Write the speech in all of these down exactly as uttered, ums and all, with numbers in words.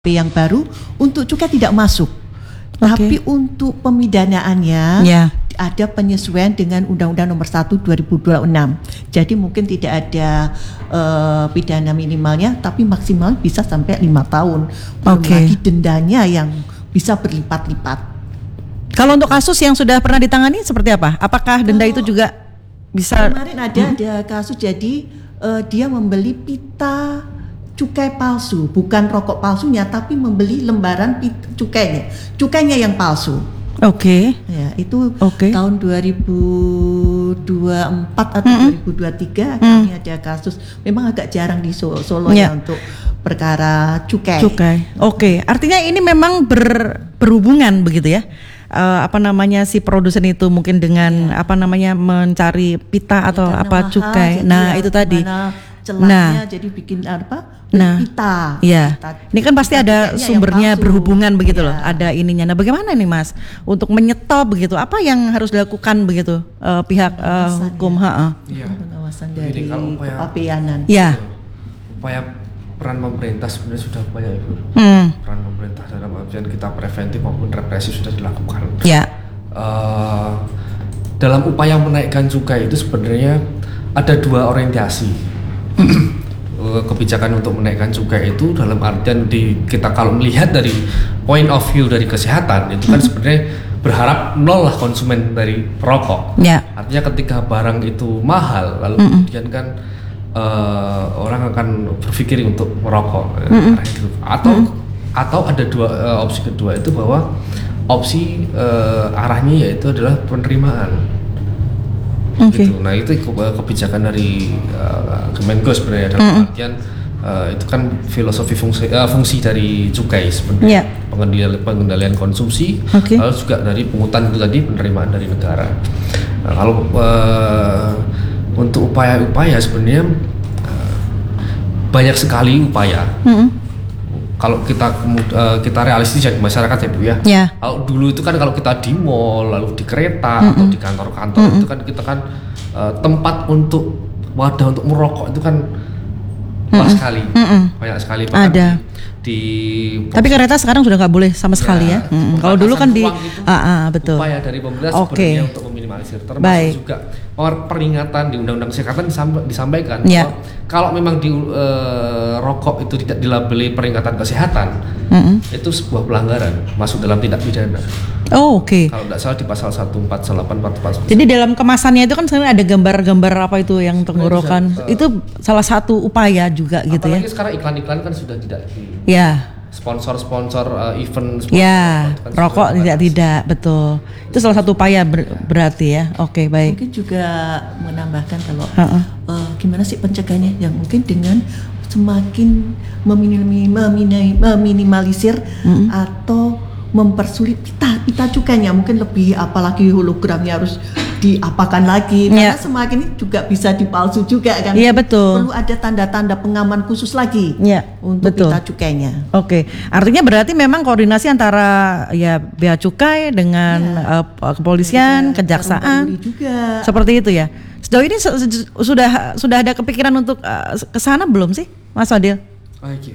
yang baru untuk cukai tidak masuk, okay. Tapi untuk pemidanaannya yeah. ada penyesuaian dengan Undang-Undang Nomor satu dua ribu dua puluh enam. Jadi mungkin tidak ada uh, pidana minimalnya, tapi maksimal bisa sampai lima tahun. Belum okay. lagi dendanya yang bisa berlipat-lipat. Kalau untuk kasus yang sudah pernah ditangani seperti apa? Apakah denda oh, itu juga bisa? Kemarin ada hmm? ada kasus jadi uh, dia membeli pita cukai palsu, bukan rokok palsunya, tapi membeli lembaran cukainya, cukainya yang palsu. Oke. Okay. Ya, itu okay. tahun dua ribu dua puluh empat atau mm-hmm. dua ribu dua puluh tiga mm. kami ada kasus. Memang agak jarang di Solo, Solo yeah. ya untuk perkara cukai. Cukai. Oke, okay. Artinya ini memang ber, berhubungan begitu ya. Uh, apa namanya si produsen itu mungkin dengan yeah. apa namanya mencari pita atau ya, apa mahal, cukai. Nah, ya, itu tadi. Celahnya nah, jadi bikin apa? Nah, pita. Iya. Pita. Ini kan pasti ada sumbernya berhubungan begitu ya. Loh. Ada ininya. Nah, bagaimana nih Mas untuk menyetop begitu? Apa yang harus dilakukan begitu uh, pihak uh, hukum? Ha. Ya. Pengawasan dari kepabeanan. Ya. Upaya peran pemerintah sebenarnya sudah banyak Ibu. Hmm. Peran pemerintah dalam artian kita preventif maupun represif sudah dilakukan. Ya. Uh, dalam upaya menaikkan cukai itu sebenarnya ada dua orientasi. Kebijakan untuk menaikkan cukai itu dalam artian di kita kalau melihat dari point of view dari kesehatan itu kan sebenarnya berharap nol lah konsumen dari perokok. Yeah. Artinya ketika barang itu mahal lalu mm-hmm. kemudian kan uh, orang akan berpikir untuk merokok mm-hmm. gitu. Atau mm-hmm. atau ada dua uh, opsi kedua itu bahwa opsi uh, arahnya yaitu adalah penerimaan. Okay. Gitu. Nah itu kebijakan dari uh, Kemenko sebenarnya dalam mm-hmm. artian uh, itu kan filosofi fungsi, uh, fungsi dari cukai sebenarnya yeah. pengendalian, pengendalian konsumsi okay. lalu juga dari pungutan itu tadi penerimaan dari negara. Nah, kalau uh, untuk upaya-upaya sebenarnya uh, banyak sekali upaya. Mm-hmm. Kalau kita uh, kita realistis ya di masyarakat ya Bu ya. Yeah. Kalau dulu itu kan kalau kita di mall, lalu di kereta mm-hmm. atau di kantor-kantor mm-hmm. itu kan kita kan uh, tempat untuk wadah untuk merokok itu kan banyak mm-hmm. sekali, mm-hmm. banyak sekali. Ada. Di, di tapi kereta sekarang sudah nggak boleh sama sekali ya. ya. Hmm. Kalau dulu kan di, ah, ah, betul. Upaya dari pemerintah okay. sebenarnya untuk meminimalisir. Termasuk Baik. juga peringatan di Undang-Undang Kesehatan disampaikan ya. bahwa kalau memang di uh, rokok itu tidak dilabeli peringatan kesehatan, mm-hmm. itu sebuah pelanggaran masuk dalam tindak pidana. Oh, oke. Okay. Kalau tidak salah di pasal seratus empat puluh delapan empat puluh empat. Jadi dalam kemasannya itu kan sebenarnya ada gambar-gambar apa itu yang tenggorokan. Nah, itu, uh, itu salah satu upaya juga gitu ya. Apalagi sekarang iklan-iklan kan sudah tidak di ya. Sponsor-sponsor uh, event sponsor, ya, kan rokok tidak tidak betul. Itu salah satu upaya ber, ya. Berarti ya. Oke, okay, baik. Mungkin juga menambahkan kalau uh-uh. uh, gimana sih pencegahannya? Yang mungkin dengan semakin meminim, meminimalisir mm-hmm. atau mempersulit pita pita cukainya, mungkin lebih apalagi hologramnya harus diapakan lagi karena yeah. semakin ini juga bisa dipalsu juga kan. Iya yeah, betul. Perlu ada tanda-tanda pengaman khusus lagi yeah, untuk betul. pita cukainya. Oke, okay. Artinya berarti memang koordinasi antara ya bea cukai dengan yeah. uh, kepolisian, yeah, kejaksaan juga. Seperti itu ya. Sejauh ini se- se- sudah sudah ada kepikiran untuk uh, ke sana belum sih, Mas Fadil? Oke. Okay.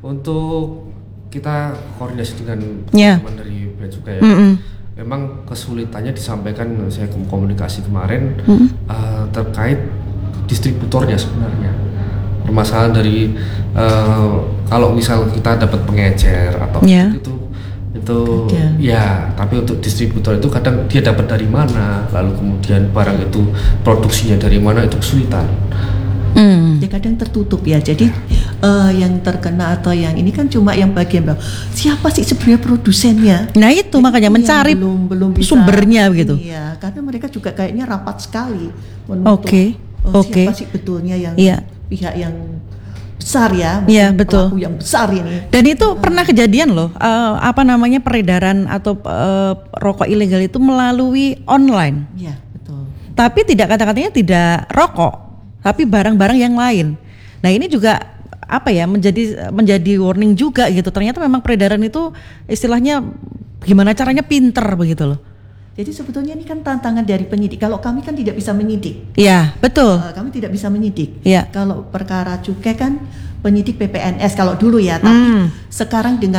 Untuk kita koordinasi dengan yeah. teman dari bea cukai ya. Mm-hmm. Memang kesulitannya disampaikan saya komunikasi kemarin mm-hmm. uh, terkait distributornya sebenarnya. Permasalahan dari uh, kalau misal kita dapat pengecer atau yeah. itu itu kadang. Ya, tapi untuk distributor itu kadang dia dapat dari mana, lalu kemudian barang itu produksinya dari mana itu kesulitan. Hmm. Ya kadang tertutup ya. Jadi uh, yang terkena atau yang ini kan cuma yang bagian bawah. Siapa sih sebenarnya produsennya? Nah itu jadi makanya mencari belum belum bisa, sumbernya begitu. Iya, karena mereka juga kayaknya rapat sekali menutup. Oke. Okay. Oh, Oke. Okay. Siapa sih betulnya yang yeah. pihak yang besar ya? Iya betul. Pelaku yang besar ini. Dan itu uh. pernah kejadian loh. Uh, apa namanya peredaran atau uh, rokok ilegal itu melalui online. Iya betul. Tapi tidak kata-katanya tidak rokok. Tapi barang-barang yang lain. Nah ini juga apa ya menjadi menjadi warning juga gitu. Ternyata memang peredaran itu istilahnya gimana caranya pinter begitu loh. Jadi sebetulnya ini kan tantangan dari penyidik. Kalau kami kan tidak bisa menyidik. Iya betul. Uh, kami tidak bisa menyidik. Iya. Kalau perkara cukai kan penyidik P P N S kalau dulu ya, tapi Hmm. sekarang dengan